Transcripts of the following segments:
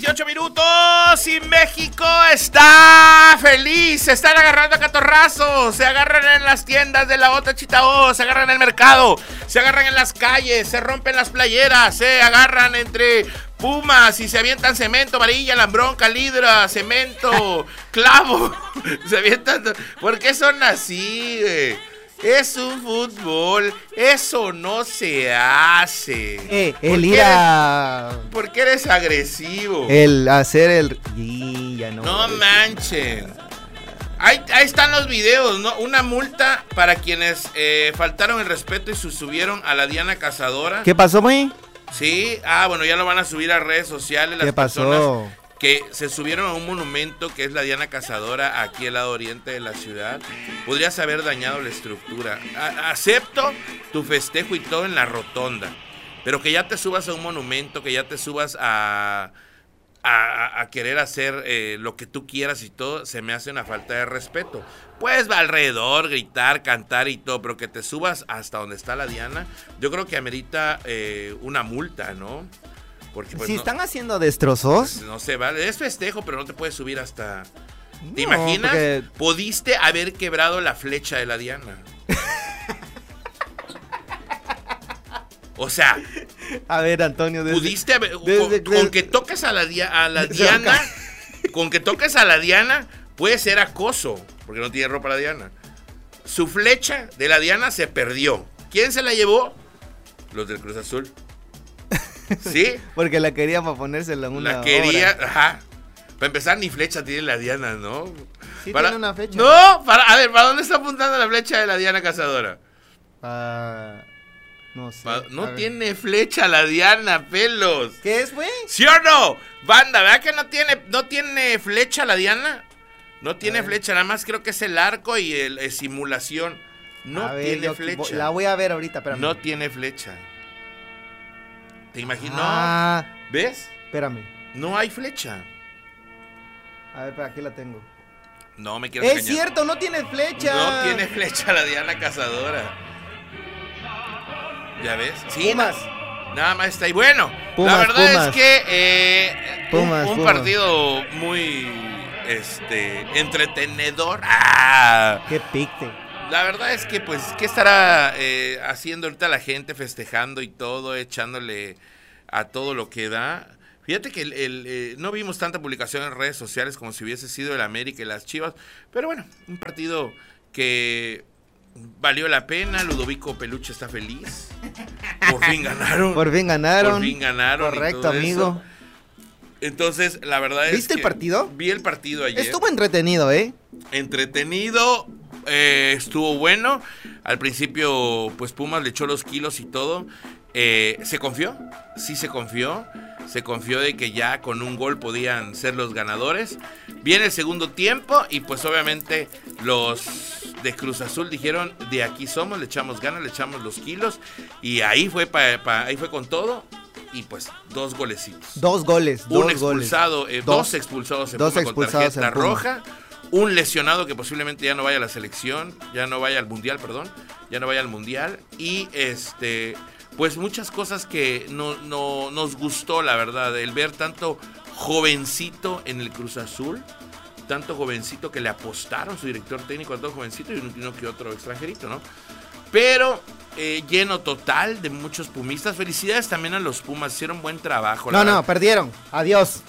18 minutos y México está feliz, se están agarrando a catorrazos, se agarran en las tiendas de la otra Chitao, se agarran en el mercado, se agarran en las calles, se rompen las playeras, se agarran entre Pumas y se avientan cemento, varilla, lambrón, calidra, cemento, clavo, se avientan. ¿Por qué son así, güey? Es un fútbol, eso no se hace. El ir a... ¿Por qué eres agresivo? El hacer el... Y ya no. No manchen. Ahí están los videos, ¿no? Una multa para quienes faltaron el respeto y se subieron a la Diana Cazadora. ¿Qué pasó, güey? Sí, bueno, ya lo van a subir a redes sociales. Las ¿Qué pasó? Personas que se subieron a un monumento que es la Diana Cazadora aquí al lado oriente de la ciudad. Podrías haber dañado la estructura. Acepto tu festejo y todo en la rotonda, pero que ya te subas a un monumento, que ya te subas a querer hacer lo que tú quieras y todo, se me hace una falta de respeto. Puedes alrededor, gritar, cantar y todo, pero que te subas hasta donde está la Diana, yo creo que amerita una multa, ¿no? Porque, pues, si no, están haciendo destrozos. No se vale, es festejo, pero no te puedes subir hasta... ¿Te No, imaginas? porque... Pudiste haber quebrado la flecha de la Diana. O sea... A ver, Antonio, pudiste haber... Con que toques a la Diana... Con que toques a la Diana, puede ser acoso, porque no tiene ropa la Diana. Su flecha de la Diana se perdió. ¿Quién se la llevó? Los del Cruz Azul. ¿Sí? Porque la quería para ponérsela en una La quería, obra. ajá. Para empezar, ni flecha tiene la Diana, ¿no? Sí tiene una flecha. No, a ver, ¿para dónde está apuntando la flecha de la Diana Cazadora? No sé. No tiene flecha la Diana, pelos. ¿Qué es, güey? ¿Sí o no? Banda, ¿verdad que no tiene flecha la Diana? No tiene flecha, nada más creo que es el arco y el simulación. No tiene flecha. La voy a ver ahorita, espérame. No tiene flecha. ¿Te imaginas? ¿Ves? Espérame. No hay flecha. A ver, aquí la tengo. No me quieres engañar. Es cierto, no tiene flecha. No tiene flecha la Diana Cazadora. ¿Ya ves? Sí, Pumas. Nada más está ahí. Bueno, Pumas, la verdad Pumas. es que Pumas, un Pumas. partido muy entretenedor. Qué picte. La verdad es que, pues, ¿qué estará haciendo ahorita la gente festejando y todo, echándole a todo lo que da? Fíjate que no vimos tanta publicación en redes sociales como si hubiese sido el América y las Chivas, pero bueno, un partido que valió la pena. Ludovico Peluche está feliz. Por fin ganaron. Por fin ganaron. Por fin ganaron. Correcto, amigo. Eso. Entonces, la verdad es ¿Viste que el partido? Vi el partido ayer. Estuvo entretenido, ¿eh? Entretenido. Estuvo bueno. Al principio, pues Pumas le echó los kilos y todo. ¿Se confió? Sí se confió. Se confió de que ya con un gol podían ser los ganadores. Viene el segundo tiempo y pues obviamente los de Cruz Azul dijeron: de aquí somos, le echamos ganas, le echamos los kilos. Y ahí fue ahí fue con todo. Y pues 2 golecitos. 2 goles. Un expulsado, dos expulsados en Puma con tarjeta roja. Un lesionado que posiblemente ya no vaya a la selección, ya no vaya al mundial, ya no vaya al mundial. Y pues muchas cosas que no nos gustó, la verdad, el ver tanto jovencito en el Cruz Azul, tanto jovencito que le apostaron su director técnico a todo jovencito y uno que otro extranjerito, ¿no? Pero lleno total de muchos pumistas. Felicidades también a los Pumas, hicieron buen trabajo. No, perdieron. Adiós.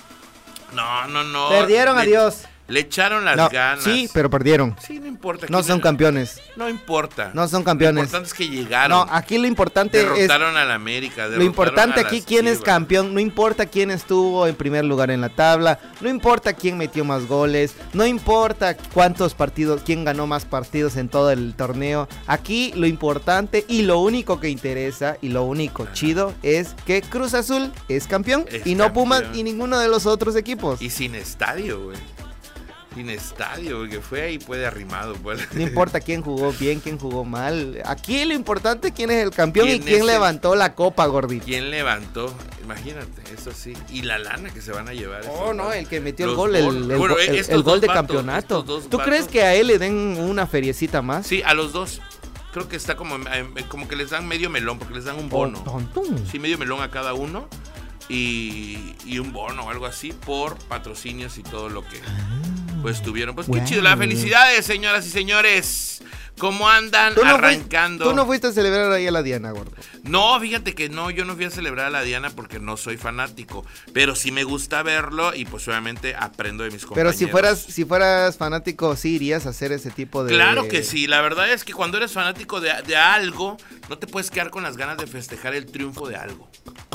No. Perdieron, adiós. Le echaron las ganas. Sí, pero perdieron. Sí, no importa. No son campeones. No importa. No son campeones. Lo importante es que llegaron. No, aquí lo importante derrotaron al América. Lo importante aquí quién es campeón. No importa quién estuvo en primer lugar en la tabla. No importa quién metió más goles. No importa cuántos partidos, quién ganó más partidos en todo el torneo. Aquí lo importante y lo único que interesa y lo único chido es que Cruz Azul es campeón y no Pumas y ninguno de los otros equipos. Y sin estadio, güey. Sin estadio, porque fue ahí, puede arrimado. Pues. No importa quién jugó bien, quién jugó mal. Aquí lo importante es quién es el campeón y quién levantó la copa, gordito. ¿Quién levantó? Imagínate, eso sí. Y la lana que se van a llevar. No, el que metió el gol, el gol de campeonato. ¿Tú crees que a él le den una feriecita más? Sí, a los dos. Creo que está como que les dan medio melón, porque les dan un bono. Sí, medio melón a cada uno. y un bono o algo así por patrocinios y todo lo que pues tuvieron. Pues qué chido, las felicidades, señoras y señores. ¿Cómo andan arrancando? Tú no fuiste a celebrar ahí a la Diana, gordo. No, fíjate que no, yo no fui a celebrar a la Diana porque no soy fanático, pero sí me gusta verlo y pues obviamente aprendo de mis compañeros. Pero si fueras fanático, ¿sí irías a hacer ese tipo de...? Claro que sí, la verdad es que cuando eres fanático de algo, no te puedes quedar con las ganas de festejar el triunfo de algo.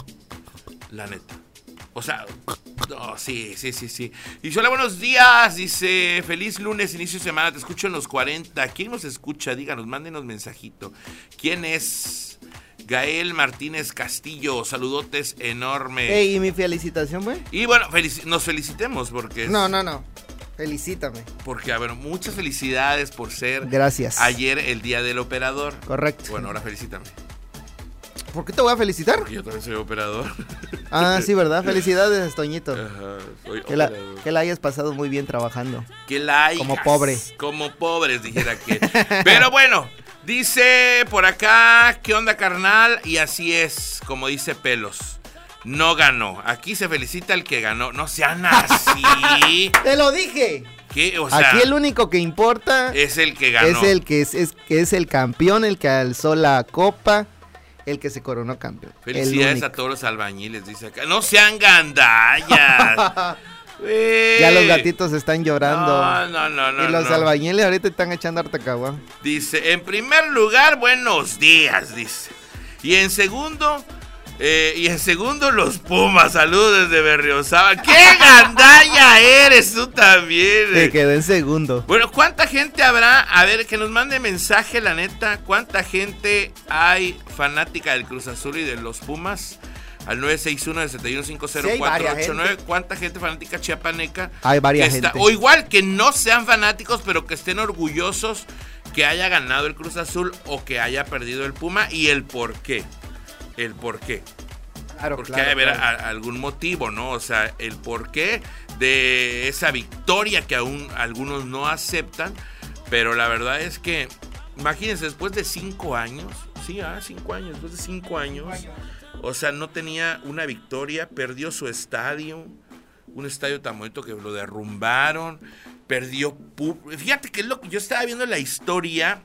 La neta. O sea, no, sí. Dice, hola, buenos días. Dice, feliz lunes, inicio de semana. Te escucho en los 40. ¿Quién nos escucha? Díganos, mándenos mensajito. ¿Quién es? Gael Martínez Castillo. Saludotes enormes. Ey, ¿y mi felicitación, güey? Y bueno, nos felicitemos porque... No. Felicítame. Porque, a ver, muchas felicidades por ser... Gracias. Ayer el día del operador. Correcto. Bueno, ahora felicítame. ¿Por qué te voy a felicitar? Porque yo también soy operador. Ah, sí, ¿verdad? Felicidades, Toñito. Ajá, soy operador. Que la hayas pasado muy bien trabajando. Que la hayas. Como pobre. Como pobres, dijera que. Pero bueno, dice por acá, ¿qué onda, carnal? Y así es, como dice Pelos. No ganó. Aquí se felicita el que ganó. No sean así. ¡Te lo dije! ¿Qué? O sea, aquí el único que importa es el que ganó. Es el que es el campeón, el que alzó la copa. El que se coronó campeón. Felicidades a todos los albañiles, dice acá. ¡No sean gandallas! Ya los gatitos están llorando. No. Y los albañiles ahorita están echando harta cagua. Dice, en primer lugar, buenos días, dice. Y en segundo, los Pumas. Saludos desde Berriozábal. ¡Qué gandalla eres tú también! Te quedé en segundo. Bueno, ¿cuánta gente habrá? A ver, que nos mande mensaje, la neta. ¿Cuánta gente hay fanática del Cruz Azul y de los Pumas? Al 961-7150-489. Sí, ¿cuánta gente fanática chiapaneca? Hay varias gente. O igual que no sean fanáticos, pero que estén orgullosos que haya ganado el Cruz Azul o que haya perdido el Puma y el por qué. El por qué. Porque hay que haber algún motivo, ¿no? O sea, el porqué de esa victoria que aún algunos no aceptan. Pero la verdad es que, imagínense, después de 5 años, 5 años, después de 5 años, o sea, no tenía una victoria, perdió su estadio, un estadio tan bonito que lo derrumbaron, perdió. Fíjate que es lo que yo estaba viendo la historia.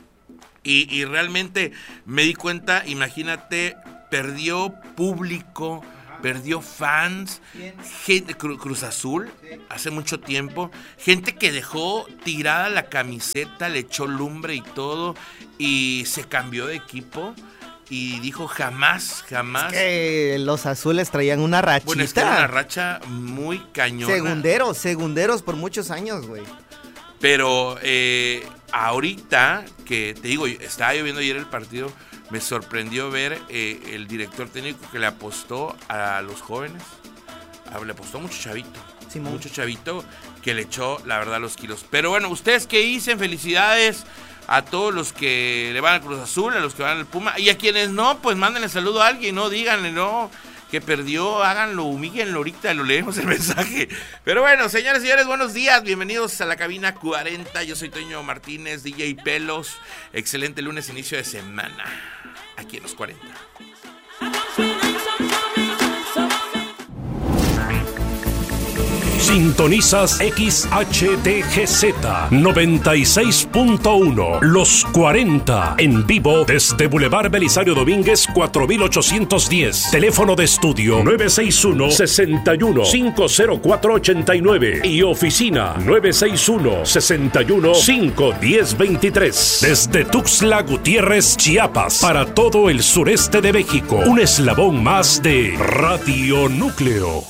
Y realmente me di cuenta, imagínate, perdió público, perdió fans, gente, Cruz Azul, hace mucho tiempo, gente que dejó tirada la camiseta, le echó lumbre y todo, y se cambió de equipo. Y dijo jamás. Es que los azules traían una rachita. Bueno, es que era una racha muy cañona. Segunderos por muchos años, güey. Pero ahorita, que te digo, estaba yo viendo ayer el partido, me sorprendió ver el director técnico que le apostó a los jóvenes. Le apostó mucho chavito. Simón. Mucho chavito que le echó, la verdad, los kilos. Pero bueno, ¿ustedes qué dicen? Felicidades a todos los que le van al Cruz Azul, a los que van al Puma. Y a quienes no, pues mándenle saludo a alguien, ¿no? Díganle, ¿no? Que perdió, háganlo, humíguenlo ahorita, lo leemos el mensaje. Pero bueno, señores y señores, buenos días, bienvenidos a la cabina 40. Yo soy Toño Martínez, DJ Pelos. Excelente lunes, inicio de semana, aquí en los 40. Sintonizas XHTGZ 96.1 Los 40 en vivo desde Boulevard Belisario Domínguez 4810. Teléfono de estudio 961-61-50489 y oficina 961-61-51023. Desde Tuxtla Gutiérrez, Chiapas, para todo el sureste de México. Un eslabón más de Radio Núcleo.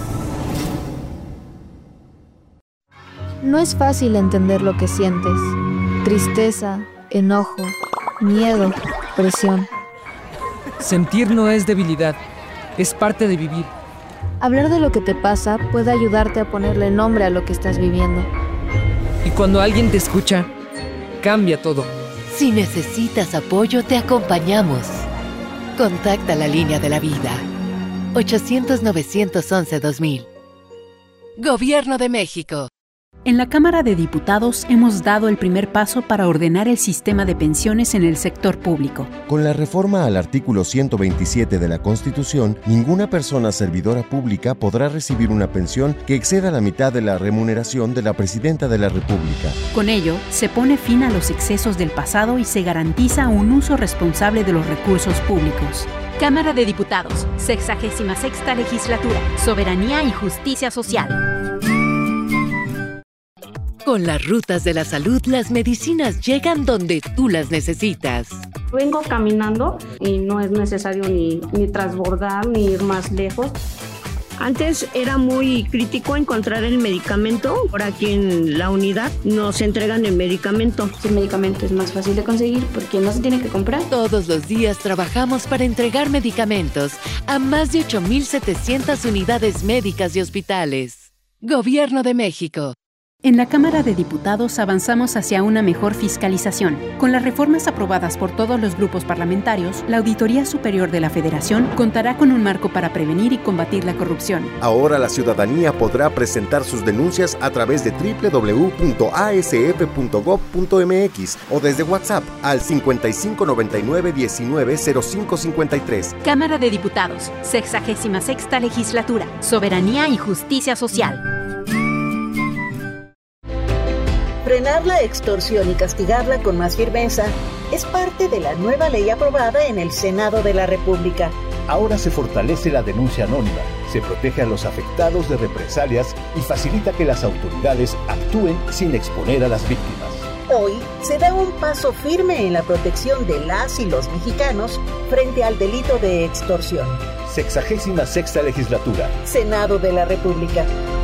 No es fácil entender lo que sientes. Tristeza, enojo, miedo, presión. Sentir no es debilidad, es parte de vivir. Hablar de lo que te pasa puede ayudarte a ponerle nombre a lo que estás viviendo. Y cuando alguien te escucha, cambia todo. Si necesitas apoyo, te acompañamos. Contacta la línea de la vida. 800-911-2000. Gobierno de México. En la Cámara de Diputados hemos dado el primer paso para ordenar el sistema de pensiones en el sector público. Con la reforma al artículo 127 de la Constitución, ninguna persona servidora pública podrá recibir una pensión que exceda la mitad de la remuneración de la Presidenta de la República. Con ello, se pone fin a los excesos del pasado y se garantiza un uso responsable de los recursos públicos. Cámara de Diputados, 66ª Legislatura, Soberanía y Justicia Social. Con las rutas de la salud, las medicinas llegan donde tú las necesitas. Vengo caminando y no es necesario ni transbordar ni ir más lejos. Antes era muy crítico encontrar el medicamento. Por aquí en la unidad nos entregan el medicamento. El medicamento es más fácil de conseguir porque no se tiene que comprar. Todos los días trabajamos para entregar medicamentos a más de 8,700 unidades médicas y hospitales. Gobierno de México. En la Cámara de Diputados avanzamos hacia una mejor fiscalización. Con las reformas aprobadas por todos los grupos parlamentarios, la Auditoría Superior de la Federación contará con un marco para prevenir y combatir la corrupción. Ahora la ciudadanía podrá presentar sus denuncias a través de www.asf.gov.mx o desde WhatsApp al 5599190553. Cámara de Diputados, 66ª Legislatura, Soberanía y Justicia Social. Frenar la extorsión y castigarla con más firmeza es parte de la nueva ley aprobada en el Senado de la República. Ahora se fortalece la denuncia anónima, se protege a los afectados de represalias y facilita que las autoridades actúen sin exponer a las víctimas. Hoy se da un paso firme en la protección de las y los mexicanos frente al delito de extorsión. 66ª Legislatura. Senado de la República.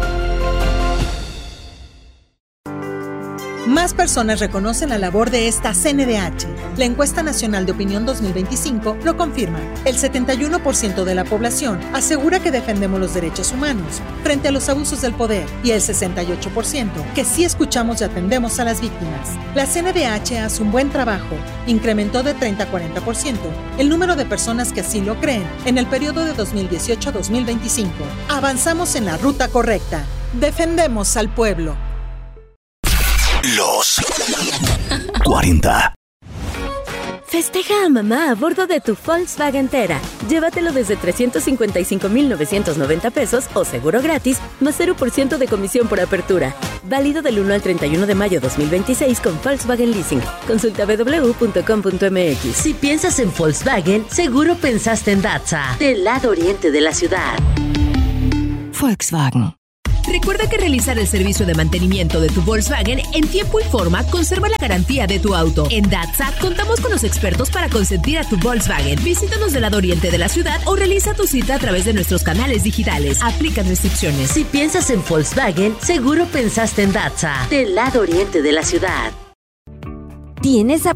Más personas reconocen la labor de esta CNDH. La Encuesta Nacional de Opinión 2025 lo confirma. El 71% de la población asegura que defendemos los derechos humanos frente a los abusos del poder y el 68% que sí escuchamos y atendemos a las víctimas. La CNDH hace un buen trabajo. Incrementó de 30 a 40% el número de personas que así lo creen en el periodo de 2018 a 2025. Avanzamos en la ruta correcta. Defendemos al pueblo. Los 40. Festeja a mamá a bordo de tu Volkswagen Tera. Llévatelo desde 355,990 pesos o seguro gratis, más 0% de comisión por apertura. Válido del 1 al 31 de mayo 2026 con Volkswagen Leasing. Consulta www.com.mx. Si piensas en Volkswagen, seguro pensaste en Datsa, del lado oriente de la ciudad. Volkswagen. Recuerda que realizar el servicio de mantenimiento de tu Volkswagen en tiempo y forma conserva la garantía de tu auto. En Datsa contamos con los expertos para consentir a tu Volkswagen. Visítanos del lado oriente de la ciudad o realiza tu cita a través de nuestros canales digitales. Aplican restricciones. Si piensas en Volkswagen, seguro pensaste en Datsa, del lado oriente de la ciudad. ¿Tienes